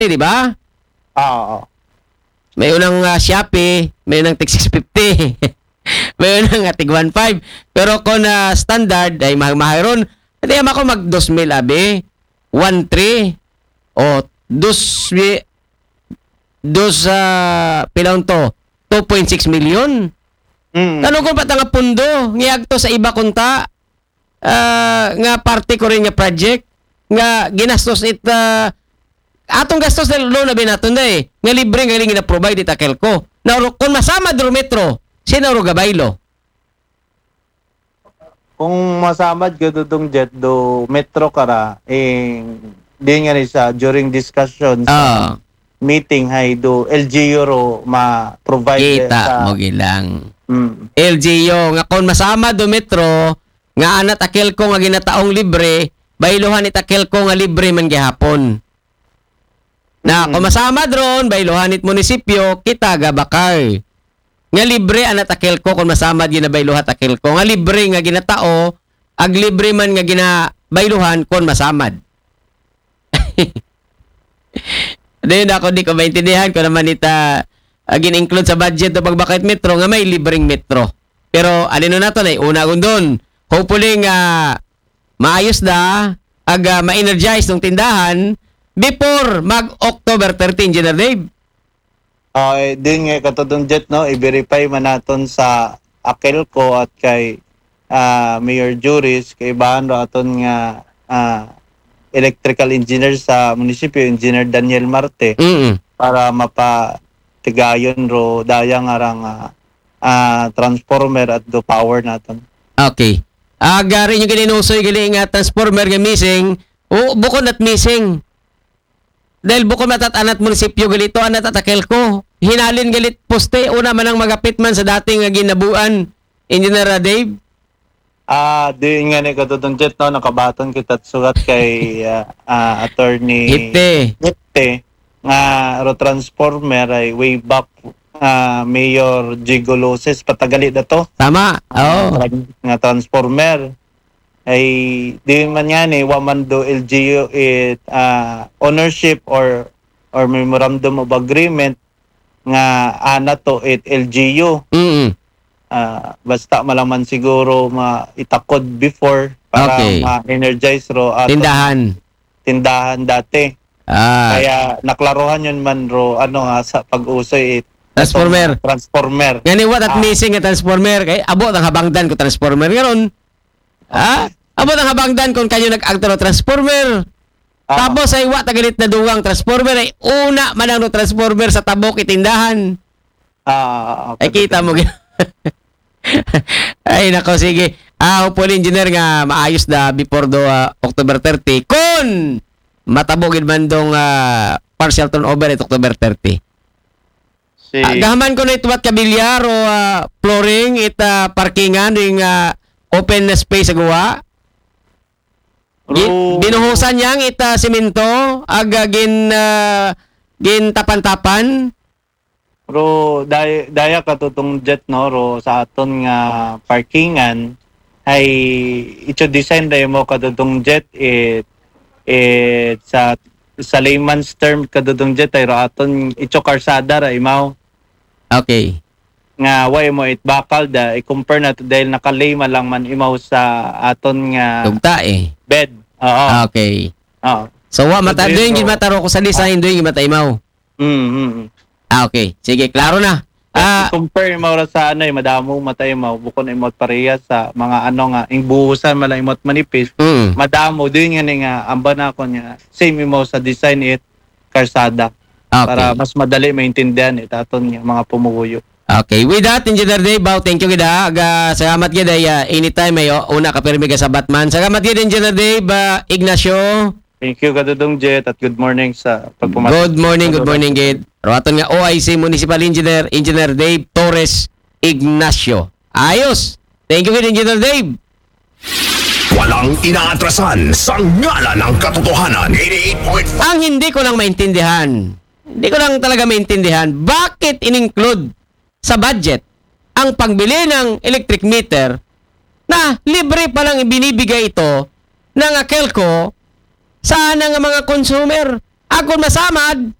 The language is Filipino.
di ba? Oo. May unang Shopee, may unang tig 650. May unang tig 1.5. Pero kung standard ay mahiron, hindi ako mag 2,000 abi. 1.3 o 2 pilaon to 2.6 million. Tanong ko pa nga pundo ngiyag to sa iba kunta nga parte ko rin nga project nga ginastos atong gastos na loan na binaton da nga libre nga ling na-provide ita Kelco. Na kung masama dro metro, sino ro gabaylo? Kung masamad ko dudong jet do metro kara, di nga rin sa during discussion sa meeting hay do LGU ro ma-provide Kita mo gilang. Mm. LGU nga kung masama do metro nga ana ta Kelco nga ginataong libre, bayluhan ita Kelco nga libre man gihapon. Na kung masama dron, bayluhan it munisipyo, kita gabakay. Nga libre ana ta Kelco kung masama ginabayluhan ta Kelco. Nga libre nga ginatao, ag libre man nga ginabayluhan kung masamad. Then ako di ko maintindihan ko naman ita gin-include sa budget o pagbakit metro nga may libreng metro. Pero alino na to na una gundon. Hopefully nga maayos na ag ma-energize ng tindahan before mag-October 13, General Dave. Din nga katudong jet no, i-verify man naton sa Akelco at kay Mayor Juris kay bahan ro aton nga electrical engineer sa munisipyo, Engineer Daniel Marte, para mapatigayon ro dayang arang transformer at do power naton. Okay. Gari nyo gininusoy gali nga transformer nga missing, bukod at missing. Dahil bukod matatanat munisipyo galito, anat at Akelco. Hinalin galit poste, una man ang magapit man sa dating ginabuan. Engineer Dave? Di nga ni katutong jet no, nakabaton kita at sugat kay attorney Hitte nga ro transformer ay way back Mayor Gigoloses patagali na to. Tama. Nga transformer ay di man yan waman do LGU ownership or memorandum of agreement nga ana to LGU. Basta malaman siguro itakod before para ma-energize ro tindahan dati. Kaya naklaruhan yun man ro sa pag-usoy transformer. Ngani what at missing nga transformer kay abot ang habangdan ko transformer ngaron. Abot ang habangdan kung kanyo nag-agto transformer. Tapos ay wa tagalit na dugang transformer ay una man ang transformer sa tabok itindahan. Okay. Ay kita mo. Ay nako sige. Hopefully engineer nga maayos na before do October 30 kun matabogin man dong partial turnover at October 30. Gahaman ko na ituwat kabilyar o flooring parkingan ring open space sa gawa. Binuhusan niyang simento gin tapan-tapan. Ro daya katutong jet no ro sa aton nga parkingan ay ito design day mo katutong jet sa layman's term katutong jet ay ro aton ito karsada ra imaw. Okay. Nga way mo bakal da i-compare na to dahil nakalay lang man imaw sa aton nga tugta bed. Okay. So wa mata doing gid mataro ko sa design doing mata imaw. Okay. Sige, klaro na. Compare mo ra sa madamo matay mo bukod imot pareha sa mga nga ingbuhusan mala imot manipis. Madamo din nga amba na ko nya same mo sa design karsada. Para mas madali maintindihan aton nga mga pumuguyo. Okay, with that Engineer Dave, thank you gida. Salamat gid anytime may una ka pirmi ka sa Batman. Salamat gid Engineer Dave, Ignacio. Thank you katudong jet at good morning sa pagpumasok. Good morning gid. Rawaton nga OIC Municipal Engineer Dave Torres Ignacio. Ayos. Thank you gid Engineer Dave. Walang inaatrasan sa ngalan ng katotohanan. 88.5. Ang hindi ko lang talaga maintindihan, bakit in-include sa budget ang pagbili ng electric meter na libre pa lang ibinibigay ito ng Akelco sa mga consumer. Akon masamad